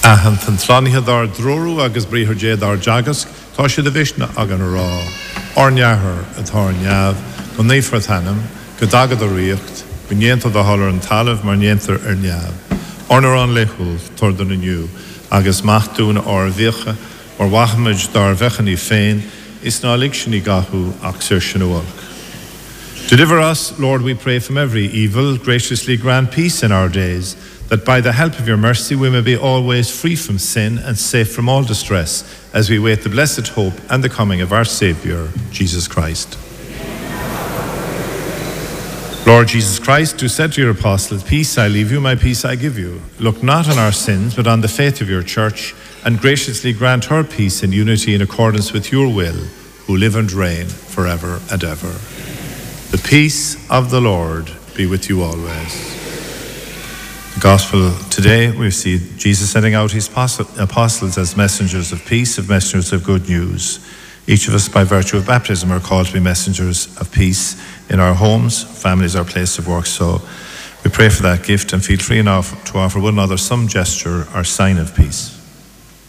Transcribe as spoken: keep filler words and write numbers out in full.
Ahan tan tlanithe dar droru agus brithir jé dar jagas, tá si de visna agan rá. Orneahar atá neamh, go néfrat hanam, go dagad a riocht, go nienta da hallar an talamh mar nientar ar neamh. Ornar an lechul, tordan aniu, agus machtúna or vicha, or wachmid dar vechani féin, is na likshani gahu ach sirshanuolk. Deliver us, Lord, we pray, from every evil, graciously grant peace in our days, that by the help of your mercy we may be always free from sin and safe from all distress, as we wait the blessed hope and the coming of our Saviour, Jesus Christ. Lord Jesus Christ, who said to your apostles, "Peace I leave you, my peace I give you," look not on our sins, but on the faith of your church, and graciously grant her peace and unity in accordance with your will, who live and reign forever and ever. The peace of the Lord be with you always. The Gospel today, we see Jesus sending out his apostles as messengers of peace, as messengers of good news. Each of us, by virtue of baptism, are called to be messengers of peace in our homes, families, our place of work. So we pray for that gift and feel free enough to offer one another some gesture or sign of peace.